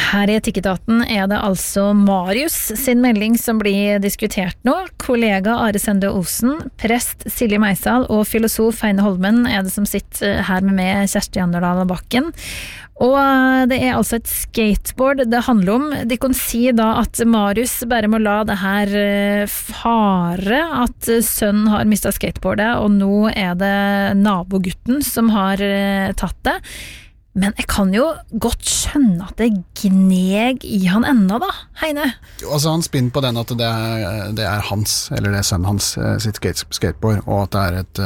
Her I Etikketaten det altså Marius sin melding som blir diskutert nå. Kollega Are Sende Osen, prest Silje Meisal og filosof Heine Holmen det som sitter her med meg, Kjersti Anderdal Bakken. Og det altså et skateboard det handler om. De kan si da at Marius bare må la det her fare, at sønnen har mistet skateboardet, og nå det nabogutten som har tatt det. Men jeg kan jo godt skjønne at det gneg I han enda da, Heine. Jo, altså han spinner på den at det hans, eller det sønnen hans, sitt skateboard, og at det et,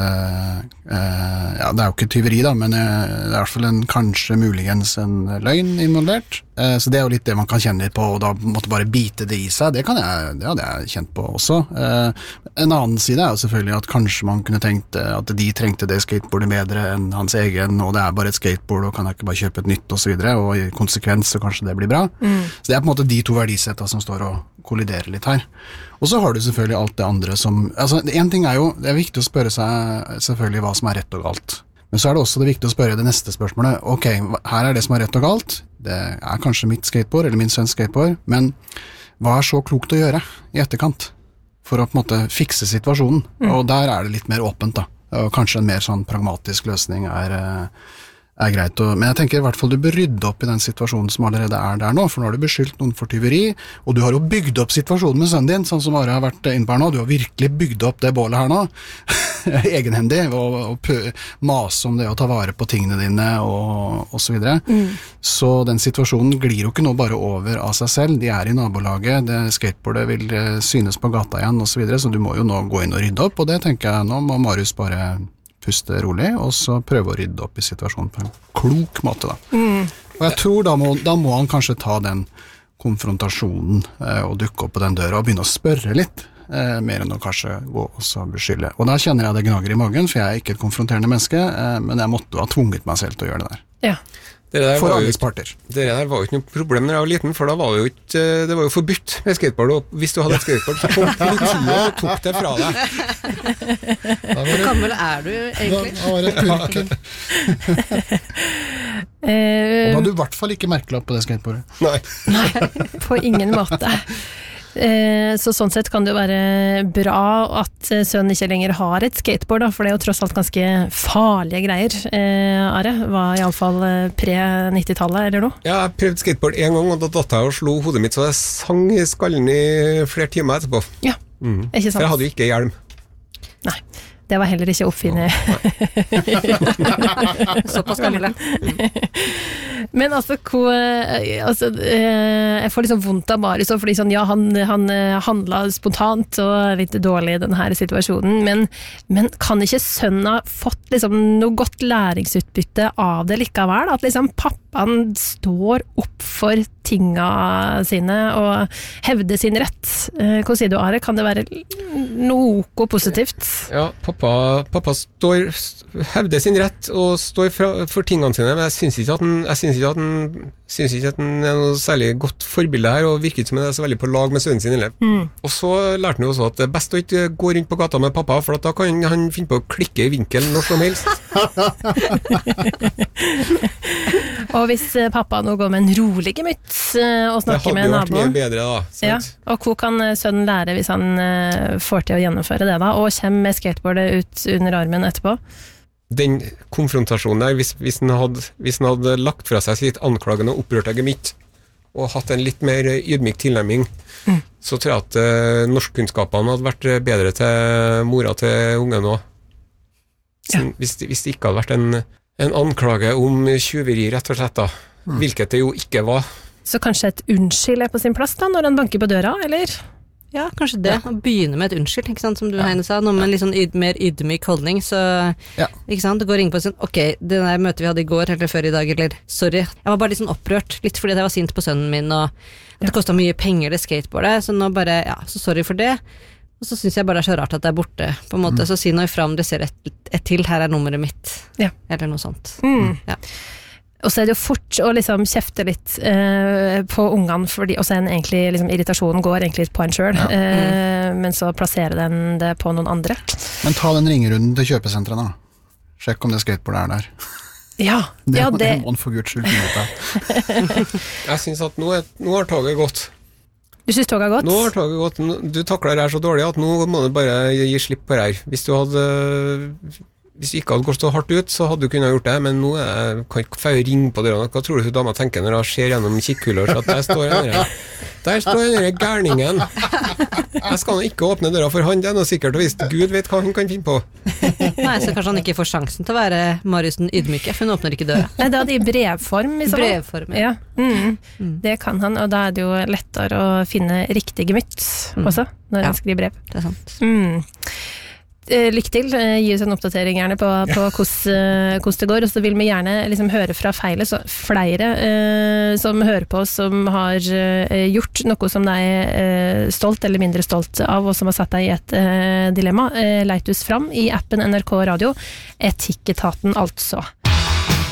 ja, det jo ikke tyveri da, men det I hvert fall kanskje muligens en løgn involvert. Så det jo litt det man kan kjenne litt på, og da måtte bare bite det I seg. Det hadde jeg kjent på også. En annen side jo selvfølgelig at kanskje man kunne tenkt at de trengte det skateboardet bedre enn hans egen, og det bare et skateboard, og kan jeg ikke bare kjøpe et nytt og så videre, og I konsekvens så kanskje det blir bra. Så det på en måte de to verdisettene som står og kolliderer litt her. Og så har du selvfølgelig alt det andre som, altså en ting jo, det viktig å spørre seg selvfølgelig hva som rett og galt. Men så det også det viktig å spørre det neste spørsmålet. Ok, her det som rett og galt. Det kanskje mitt skateboard, eller min sønns skateboard, men hva så klokt å gjøre I etterkant for å på en måte fikse situasjonen? Og der det litt mer åpent da. Og kanskje en mer sånn pragmatisk løsning greit. Men jeg tenker I hvert fall du bør rydde opp I den situasjonen som allerede der nå, for nå har du beskyldt noen for tyveri, og du har jo bygd opp situasjonen med sønnen din, sånn som Are har vært inne på her nå. Du har virkelig bygd opp det bålet her nå, egenhendig, og mase om det å ta vare på tingene dine, og så videre. Så den situasjonen glir jo ikke nå bare over av seg selv. De I nabolaget, det skateboardet vil synes på gata igjen, og så videre, så du må jo nå gå inn og rydde opp, og det tenker jeg, nå må Marius bare puste rolig, og så prøve å rydde opp I situasjonen på en klok måte da. Og jeg tror da må han kanskje ta den konfrontasjonen og dukke opp på den døra og begynne å spørre litt, mer enn å kanskje gå og så beskylde. Og da kjenner jeg det gnager I magen, for jeg ikke et konfronterende menneske, men jeg måtte ha tvunget meg selv til å gjøre det der. Ja. For alle parter. Det der var jo ikke noe problem når jeg var liten, for da var det jo ikke, det var jo forbudt med skateboard, og hvis du hadde et skateboard, så kom politiet og tok det fra deg. Hvor gammel du egentlig? Da var det purken. Og da hadde du I hvert fall ikke merkelapp på det skateboardet. Nei, på ingen måte. Så sånn sett kan det jo være bra at sønnen ikke lenger har et skateboard da, for det jo tross alt ganske farlige greier. Are, var I alle fall pre-90-tallet eller noe? Ja, jeg prøvde skateboard en gang, og da datt jeg og slo hodet mitt, så jeg sang I skallen I flere timer etterpå. Ja, ikke sant? For jeg hadde jo ikke hjelm. Nei, det var heller ikke oppfinnet. Såpass gammel. Men altså, jeg får liksom vondt av Marius, fordi sånn, ja, han handlet spontant og litt dårlig I denne situasjonen, men kan ikke sønnen ha fått liksom noe godt læringsutbytte av det likevel? At liksom pappaen står opp for tingene sine og hevder sin rett. Hva sier du, Are? Kan det være noe positivt? Ja, pappa hevder sin rett og står for tingene sine, men jeg synes ikke at han noe særlig godt forbilde her, og virker ikke som han så veldig på lag med sønnen sin. Og så lærte han jo også at det er best å ikke gå rundt på gata med pappa, for da kan han finne på å klikke I vinkelen når som helst. Og hvis pappa nå går med en rolig gemytt og snakker med naboen. Det hadde jo vært mye bedre da. Ja, og hva kan sønnen lære hvis han får til å gjennomføre det da, og kommer med skateboardet ut under armen etterpå? Den konfrontasjonen der, hvis han hadde lagt fra seg sitt anklagende og opprørte gemytt, og hatt en litt mer ydmyk tilnærming, så tror jeg at norskkunnskapene hadde vært bedre til mora til ungen også. Hvis det ikke hadde vært en anklage om tjuveri rett og slett da, hvilket det jo ikke var. Så kanskje et unnskyld på sin plass da, når han banker på døra, eller? Ja, kanskje det. Å begynne med et unnskyld, ikke sant, som du Heine sa, noe med en litt sånn mer ydmyk holdning, så, ikke sant, det går inn på sånn, ok, det der møtet vi hadde I går, eller før I dag, eller, sorry, jeg var bare litt sånn opprørt, litt fordi jeg var sint på sønnen min, og at det kostet mye penger det skateboardet, så nå bare, ja, så sorry for det, og så synes jeg bare det så rart at det borte, på en måte, så si nå ifra om det ser et til, her nummeret mitt, eller noe sånt. Ja. Og så det jo fort å liksom kjefte litt på ungene, og så egentlig liksom, irritasjonen går egentlig litt på en selv, men så plasserer den det på noen andre. Men ta den ringerunden til kjøpesentrene da. Sjekk om det skateboardet der. Det må han for Guds skyld finne ut av. Jeg synes at nå har toget gått. Du synes toget har gått? Nå har toget gått. Du takler det her så dårlig at nå må du bare gi slipp på det her. Hvis du ikke hadde gått så hardt ut, så hadde du kunnet gjort det, men nå kan ikke få ringe på døra. Hva tror du dama tenker når hun ser gjennom kikkhullet, at der står denne gærningen. Jeg skal ikke åpne døra for han, det er noe sikkert, og hvis Gud vet hva han kan finne på. Nei, så kanskje han ikke får sjansen til å være Marius den ydmyke, for hun åpner ikke døra. Nei, da er det i brevform. Brevform, ja. Det kan han, og da er det jo lettere å finne riktig gemytt også, når han skriver brev. Det er sant. Lykke til, gi oss en oppdatering gjerne på hvordan det går, og så vil vi gjerne liksom høre fra flere som hører på, som har gjort noe som de er stolt eller mindre stolt av, og som har satt deg i et dilemma. Leit oss fram i appen NRK Radio, Etikketaten altså.